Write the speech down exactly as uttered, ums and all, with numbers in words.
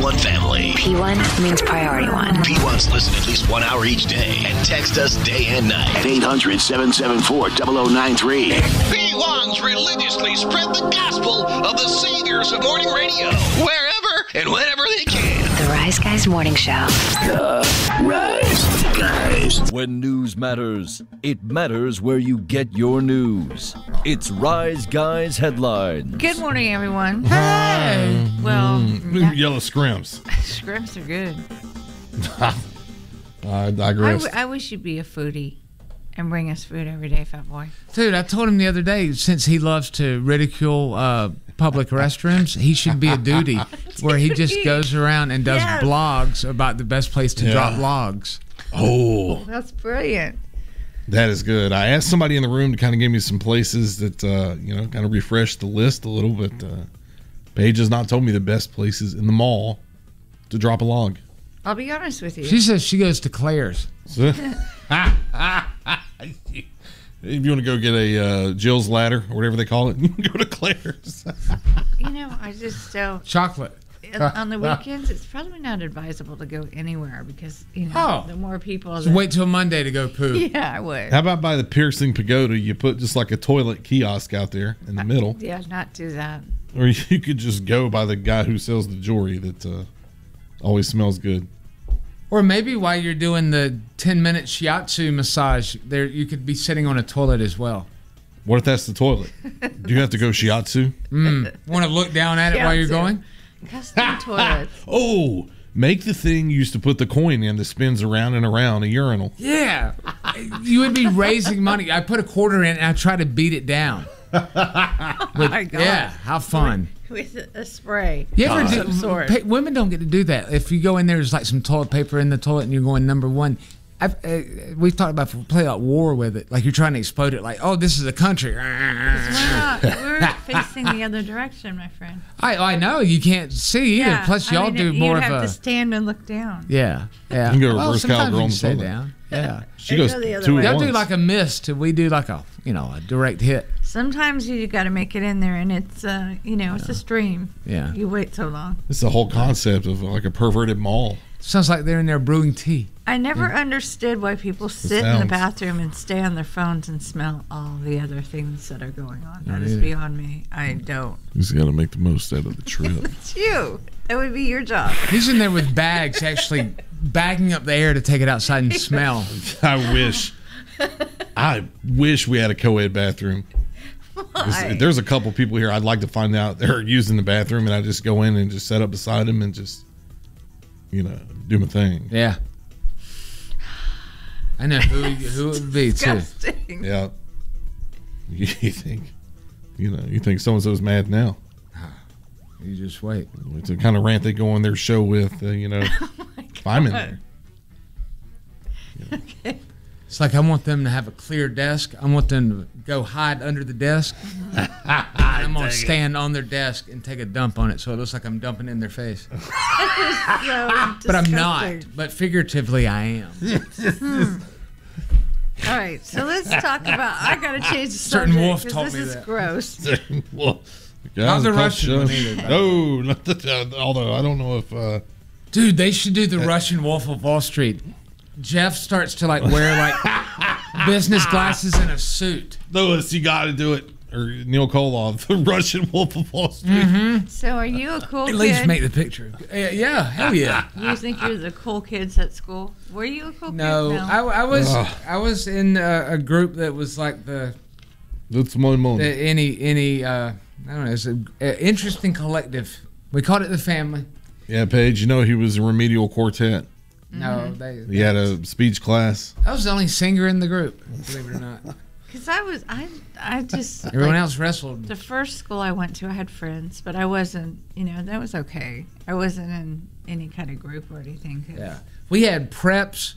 one family. P one means priority one. P ones listen at least one hour each day and text us day and night at eight hundred, seven seven four, zero zero nine three. P ones religiously spread the gospel of the saviors of morning radio wherever and whenever they can. The Rise Guys Morning Show. The Rise Guys. When news matters, it matters where you get your news. It's Rise Guys Headlines. Good morning, everyone. Hey. Well, Mm, yellow scrimps. scrimps are good. I I, digress. w- I wish you'd be a foodie and bring us food every day, Fat Boy. Dude, I told him the other day, since he loves to ridicule uh, public restrooms, he should be a duty where he just goes around and does Yes. blogs about the best place to Yeah. drop logs. Oh, That's brilliant. that is good. I asked somebody in the room to kind of give me some places that, uh, you know, kind of refresh the list a little, but uh, Paige has not told me the best places in the mall to drop a log. I'll be honest with you. She says she goes to Claire's. So, if you want to go get a uh, Jill's ladder or whatever they call it, you can go to Claire's. You know, I just don't. Chocolate. On the weekends, it's probably not advisable to go anywhere because, you know, Oh. the more people. Just that- wait till Monday to go poo. Yeah, I would. How about by the Piercing Pagoda, you put just like a toilet kiosk out there in the middle, Yeah, not do that. or you could just go by the guy who sells the jewelry that uh, always smells good. Or maybe while you're doing the ten-minute shiatsu massage, there you could be sitting on a toilet as well. What if that's the toilet? Do you have to go shiatsu? Mm. Want to look down at it while you're Shiatsu. going? Custom toilets. Oh, make the thing you used to put the coin in that spins around and around a urinal. Yeah. You would be raising money. I put a quarter in and I try to beat it down. Oh my God. Yeah, how fun. With a spray. You ever of do, some sort. pa- women don't get to do that. If you go in there, there's like some toilet paper in the toilet and you're going number one. I've, uh, we've talked about play like war with it. Like you're trying to explode it like, oh, this is a country. We're, not, we're facing the other direction, my friend. I I know. You can't see either. Yeah, Plus, I y'all mean, do you'd more have of to a... stand and look down. Yeah, yeah. You can go well, reverse sometimes cowgirl we on can the stay toilet. down. Yeah. She They goes go the other two way. at Y'all do once. like a mist. We do like a, you know, a direct hit. Sometimes you got to make it in there, and it's, uh, you know, it's a stream. Yeah. You wait so long. It's the whole concept of like a perverted mall. Sounds like they're in there brewing tea. I never understood why people sit in sounds. the bathroom and stay on their phones and smell all the other things that are going on. That is either. beyond me. I don't. You just got to make the most out of the trip. It's you. That would be your job. He's in there with bags, actually bagging up the air to take it outside and smell. I wish. I wish we had a co-ed bathroom. 'Cause Why? There's a couple people here I'd like to find out they're using the bathroom, and I just go in and just set up beside them and just, you know, do my thing. Yeah. I know who who it would be too. Disgusting. Yeah. You think, you know, you think so and so's mad now? You just wait. It's the kind of rant they go on their show with, uh, you know. If I'm in there. Okay. It's like I want them to have a clear desk. I want them to go hide under the desk. And I'm gonna stand on their desk and take a dump on it, so it looks like I'm dumping in their face. So But I'm not. disgusting. But figuratively, I am. All right, so let's talk about. I gotta change the Certain subject wolf 'cause taught this me is that. gross. Well, Not guys, the a Russian show. one either, by the No, not the, although I don't know if. Uh, Dude, they should do the Russian Wolf of Wall Street. Jeff starts to like wear like business glasses and a suit. Louis, you got to do it. Or Neil Koloff, the Russian Wolf of Wall Street. Mm-hmm. So, are you a cool At kid? least make the picture. Yeah, yeah, hell yeah. You think you're the cool kids at school? Were you a cool No, kid? I, I was Ugh. I was in a, a group that was like the, That's my the money. any any uh, I don't know, it's an interesting collective. We called it the family. Yeah, Paige, you know he was a remedial quartet. No, they. He had a speech class. I was the only singer in the group, believe it or not. Because I was, I, I just. Everyone like, else wrestled. The first school I went to, I had friends, but I wasn't. You know, that was okay. I wasn't in any kind of group or anything. 'cause Yeah, we had preps